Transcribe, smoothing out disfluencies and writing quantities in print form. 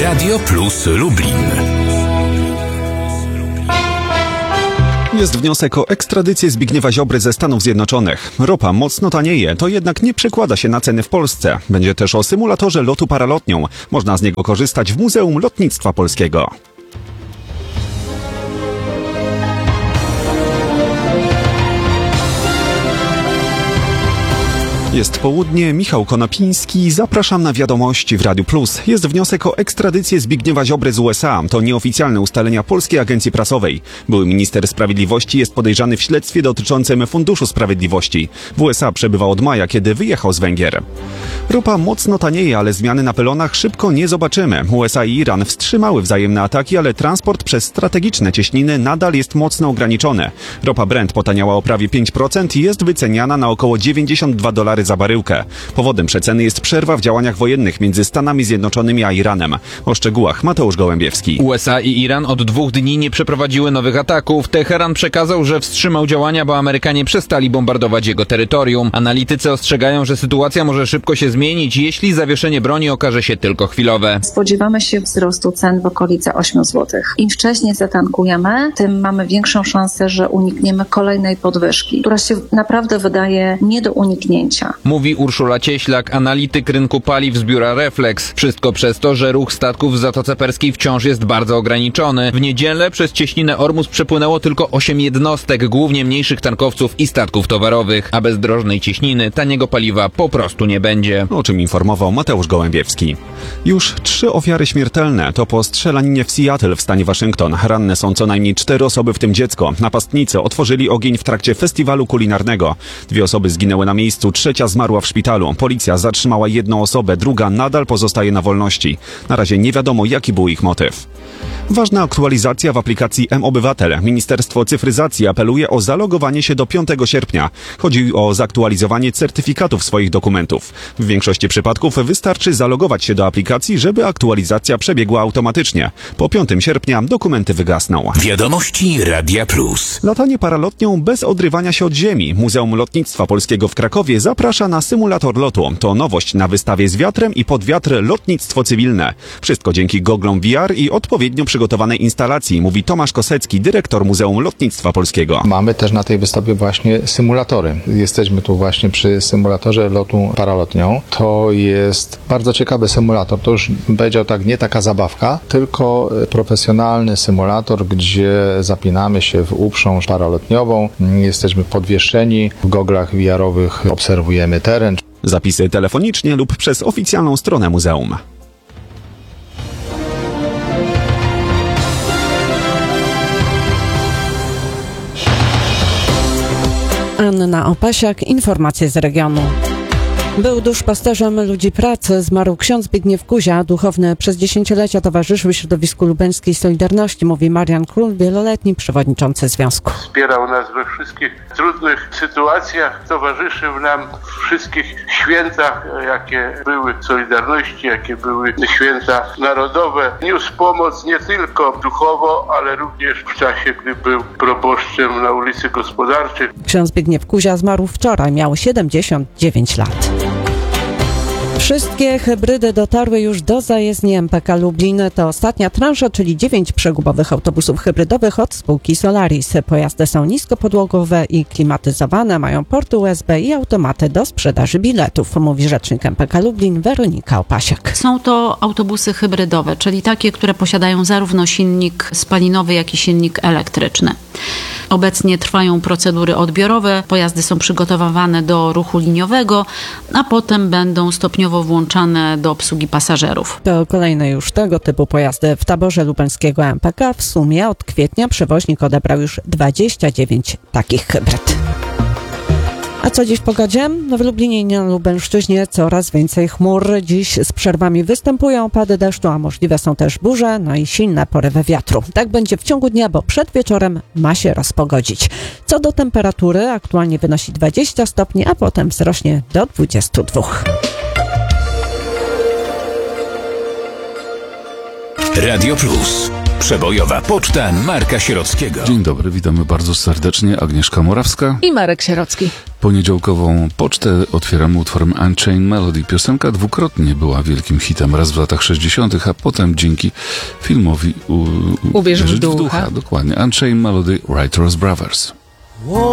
Radio Plus Lublin. Jest wniosek o ekstradycję Zbigniewa Ziobry ze Stanów Zjednoczonych. Ropa mocno tanieje, to jednak nie przekłada się na ceny w Polsce. Będzie też o symulatorze lotu paralotnią. Można z niego korzystać w Muzeum Lotnictwa Polskiego. Jest południe, Michał Konopiński, zapraszam na wiadomości w Radiu Plus. Jest wniosek o ekstradycję Zbigniewa Ziobry z USA. To nieoficjalne ustalenia Polskiej Agencji Prasowej. Były minister sprawiedliwości jest podejrzany w śledztwie dotyczącym Funduszu Sprawiedliwości. W USA przebywał od maja, kiedy wyjechał z Węgier. Ropa mocno tanieje, ale zmiany na pylonach szybko nie zobaczymy. USA i Iran wstrzymały wzajemne ataki, ale transport przez strategiczne cieśniny nadal jest mocno ograniczony. Ropa Brent potaniała o prawie 5% i jest wyceniana na około $92 za baryłkę. Powodem przeceny jest przerwa w działaniach wojennych między Stanami Zjednoczonymi a Iranem. O szczegółach Mateusz Gołębiewski. USA i Iran od 2 dni nie przeprowadziły nowych ataków. Teheran przekazał, że wstrzymał działania, bo Amerykanie przestali bombardować jego terytorium. Analitycy ostrzegają, że sytuacja może szybko się zmienić, jeśli zawieszenie broni okaże się tylko chwilowe. Spodziewamy się wzrostu cen w okolice 8 zł. Im wcześniej zatankujemy, tym mamy większą szansę, że unikniemy kolejnej podwyżki, która się naprawdę wydaje nie do uniknięcia. Mówi Urszula Cieślak, analityk rynku paliw z biura Reflex. Wszystko przez to, że ruch statków w Zatoce Perskiej wciąż jest bardzo ograniczony. W niedzielę przez cieśninę Ormus przepłynęło tylko 8 jednostek, głównie mniejszych tankowców i statków towarowych. A bez drożnej cieśniny taniego paliwa po prostu nie będzie. O czym informował Mateusz Gołębiewski. Już 3 ofiary śmiertelne to po strzelaninie w Seattle w stanie Waszyngton. Ranne są co najmniej 4 osoby, w tym dziecko. Napastnicy otworzyli ogień w trakcie festiwalu kulinarnego. 2 osoby zginęły na miejscu, 3 zmarła w szpitalu. Policja zatrzymała 1 osobę, druga nadal pozostaje na wolności. Na razie nie wiadomo, jaki był ich motyw. Ważna aktualizacja w aplikacji mObywatel. Ministerstwo Cyfryzacji apeluje o zalogowanie się do 5 sierpnia. Chodzi o zaktualizowanie certyfikatów swoich dokumentów. W większości przypadków wystarczy zalogować się do aplikacji, żeby aktualizacja przebiegła automatycznie. Po 5 sierpnia dokumenty wygasną. Wiadomości Radia Plus. Latanie paralotnią bez odrywania się od ziemi. Muzeum Lotnictwa Polskiego w Krakowie zaprasza na symulator lotu. To nowość na wystawie z wiatrem i pod wiatr lotnictwo cywilne. Wszystko dzięki goglom VR i odpowiednio przygotowanej instalacji, mówi Tomasz Kosecki, dyrektor Muzeum Lotnictwa Polskiego. Mamy też na tej wystawie właśnie symulatory. Jesteśmy tu właśnie przy symulatorze lotu paralotnią. To jest bardzo ciekawy symulator. To już bym powiedział tak, nie taka zabawka, tylko profesjonalny symulator, gdzie zapinamy się w uprząż paralotniową. Jesteśmy podwieszeni w goglach VR-owych, obserwujemy teren. Zapisy telefonicznie lub przez oficjalną stronę muzeum. Anna Opasiak, informacje z regionu. Był duszpasterzem ludzi pracy, zmarł ksiądz Zbigniew Kuzia, duchowny przez dziesięciolecia towarzyszył środowisku lubelskiej Solidarności, mówi Marian Król, wieloletni przewodniczący związku. Wspierał nas we wszystkich trudnych sytuacjach, towarzyszył nam w wszystkich świętach, jakie były Solidarności, jakie były święta narodowe. Niósł pomoc nie tylko duchowo, ale również w czasie, gdy był proboszczem na ulicy Gospodarczej. Ksiądz Zbigniew Kuzia zmarł wczoraj, miał 79 lat. Wszystkie hybrydy dotarły już do zajezdni MPK Lublin. To ostatnia transza, czyli 9 przegubowych autobusów hybrydowych od spółki Solaris. Pojazdy są niskopodłogowe i klimatyzowane, mają porty USB i automaty do sprzedaży biletów, mówi rzecznik MPK Lublin Weronika Opasiak. Są to autobusy hybrydowe, czyli takie, które posiadają zarówno silnik spalinowy, jak i silnik elektryczny. Obecnie trwają procedury odbiorowe, pojazdy są przygotowywane do ruchu liniowego, a potem będą stopniowo włączane do obsługi pasażerów. To kolejne już tego typu pojazdy w taborze lubelskiego MPK. W sumie od kwietnia przewoźnik odebrał już 29 takich hybryd. A co dziś w pogodzie? W Lublinie i na Lubelszczyźnie coraz więcej chmur. Dziś z przerwami występują opady deszczu, a możliwe są też burze, no i silne porywy wiatru. Tak będzie w ciągu dnia, bo przed wieczorem ma się rozpogodzić. Co do temperatury, aktualnie wynosi 20 stopni, a potem wzrośnie do 22. Radio Plus. Przebojowa poczta Marka Sierockiego. Dzień dobry, witamy bardzo serdecznie. Agnieszka Morawska I Marek Sierocki. Poniedziałkową pocztę otwieramy utworem Unchained Melody. Piosenka dwukrotnie była wielkim hitem. Raz w latach 60., a potem dzięki filmowi Uwierz w ducha. Dokładnie. Unchained Melody, Wright Brothers.